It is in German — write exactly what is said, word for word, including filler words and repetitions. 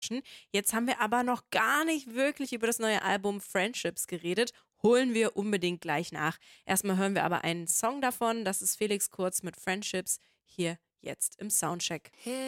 quatschen. Jetzt haben wir aber noch gar nicht wirklich über das neue Album Friendships geredet. Holen wir unbedingt gleich nach. Erstmal hören wir aber einen Song davon. Das ist Felix Kurz mit Friendships hier jetzt im Soundcheck.